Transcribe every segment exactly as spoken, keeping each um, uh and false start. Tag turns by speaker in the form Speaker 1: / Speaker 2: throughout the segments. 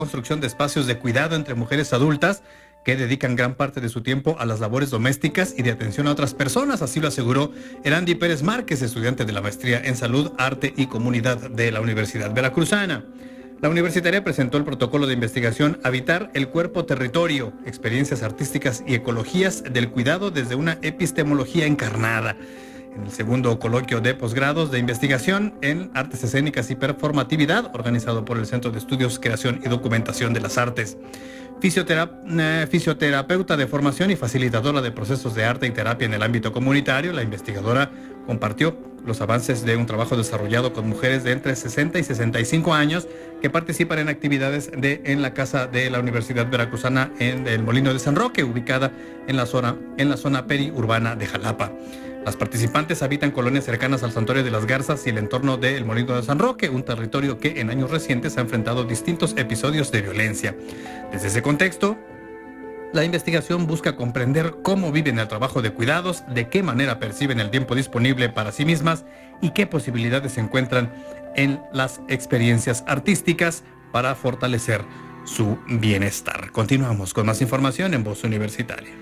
Speaker 1: construcción de espacios de cuidado entre mujeres adultas que dedican gran parte de su tiempo a las labores domésticas y de atención a otras personas. Así lo aseguró Erandi Pérez Márquez, estudiante de la maestría en Salud, Arte y Comunidad de la Universidad Veracruzana. La universitaria presentó el protocolo de investigación Habitar el Cuerpo Territorio, experiencias artísticas y ecologías del cuidado desde una epistemología encarnada, en el segundo coloquio de posgrados de investigación en artes escénicas y performatividad, organizado por el Centro de Estudios, Creación y Documentación de las Artes. Fisiotera- eh, fisioterapeuta de formación y facilitadora de procesos de arte y terapia en el ámbito comunitario, la investigadora compartió los avances de un trabajo desarrollado con mujeres de entre sesenta y sesenta y cinco años que participan en actividades de, en la casa de la Universidad Veracruzana en el Molino de San Roque, ubicada en la zona, en la zona periurbana de Jalapa. Las participantes habitan colonias cercanas al Santuario de las Garzas y el entorno del Molino de San Roque, un territorio que en años recientes ha enfrentado distintos episodios de violencia. Desde ese contexto, la investigación busca comprender cómo viven el trabajo de cuidados, de qué manera perciben el tiempo disponible para sí mismas y qué posibilidades se encuentran en las experiencias artísticas para fortalecer su bienestar. Continuamos con más información en Voz Universitaria.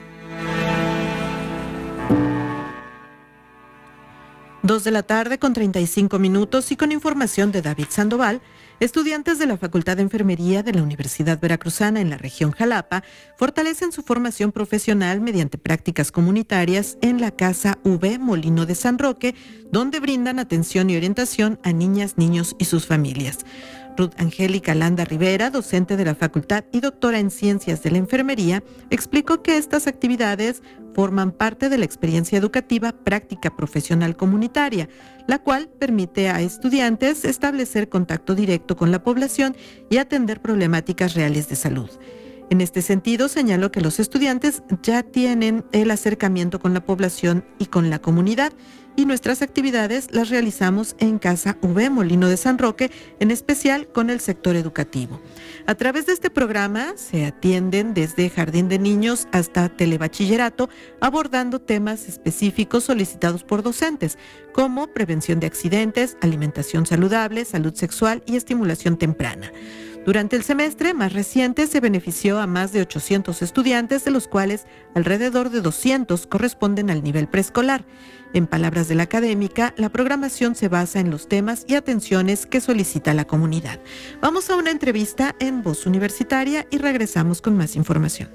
Speaker 2: Dos de la tarde con treinta y cinco minutos y con información de David Sandoval. Estudiantes de la Facultad de Enfermería de la Universidad Veracruzana en la región Jalapa fortalecen su formación profesional mediante prácticas comunitarias en la Casa V Molino de San Roque, donde brindan atención y orientación a niñas, niños y sus familias. Ruth Angélica Landa Rivera, docente de la facultad y doctora en Ciencias de la Enfermería, explicó que estas actividades forman parte de la experiencia educativa práctica profesional comunitaria, la cual permite a estudiantes establecer contacto directo con la población y atender problemáticas reales de salud. En este sentido, señaló que los estudiantes ya tienen el acercamiento con la población y con la comunidad, y nuestras actividades las realizamos en Casa V Molino de San Roque, en especial con el sector educativo. A través de este programa se atienden desde jardín de niños hasta telebachillerato, abordando temas específicos solicitados por docentes, como prevención de accidentes, alimentación saludable, salud sexual y estimulación temprana. Durante el semestre más reciente se benefició a más de ochocientos estudiantes, de los cuales alrededor de doscientos corresponden al nivel preescolar. En palabras de la académica, la programación se basa en los temas y atenciones que solicita la comunidad. Vamos a una entrevista en Voz Universitaria y regresamos con más información.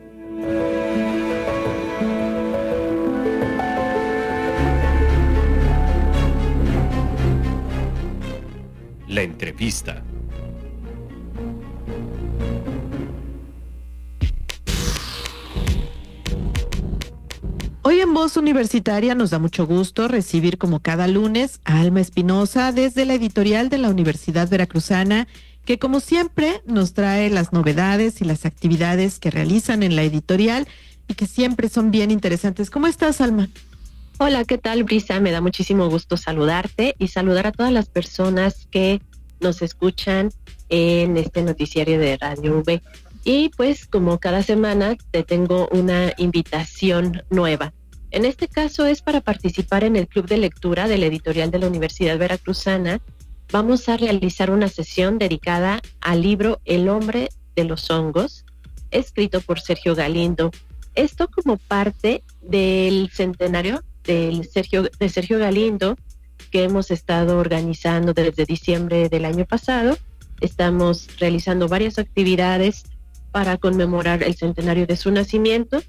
Speaker 3: La entrevista.
Speaker 2: Hoy en Voz Universitaria nos da mucho gusto recibir, como cada lunes, a Alma Espinosa desde la editorial de la Universidad Veracruzana, que como siempre nos trae las novedades y las actividades que realizan en la editorial y que siempre son bien interesantes. ¿Cómo estás, Alma?
Speaker 4: Hola, ¿qué tal, Brisa? Me da muchísimo gusto saludarte y saludar a todas las personas que nos escuchan en este noticiario de Radio V. Y pues, como cada semana, te tengo una invitación nueva. En este caso es para participar en el Club de Lectura de la editorial de la Universidad Veracruzana. Vamos a realizar una sesión dedicada al libro El hombre de los hongos, escrito por Sergio Galindo. Esto como parte del centenario del Sergio, de Sergio Galindo, que hemos estado organizando desde diciembre del año pasado. Estamos realizando varias actividades para conmemorar el centenario de su nacimiento,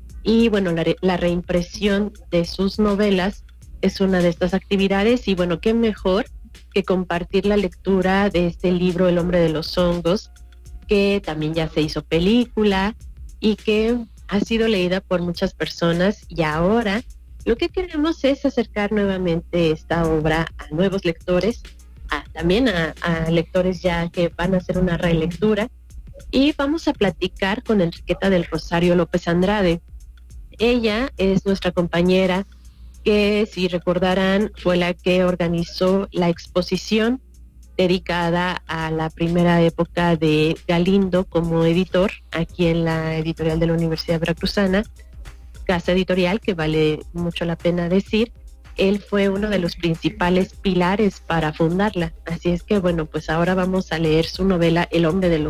Speaker 4: y bueno, la, re, la reimpresión de sus novelas es una de estas actividades, y bueno, qué mejor que compartir la lectura de este libro El hombre de los hongos, que también ya se hizo película y que ha sido leída por muchas personas, y ahora lo que queremos es acercar nuevamente esta obra a nuevos lectores, a, también a, a lectores ya que van a hacer una relectura. Y vamos a platicar con Enriqueta del Rosario López Andrade. Ella es nuestra compañera que, si recordarán, fue la que organizó la exposición dedicada a la primera época de Galindo como editor aquí en la editorial de la Universidad Veracruzana, casa editorial que vale mucho la pena decir. Él fue uno de los principales pilares para fundarla. Así es que, bueno, pues ahora vamos a leer su novela El hombre de los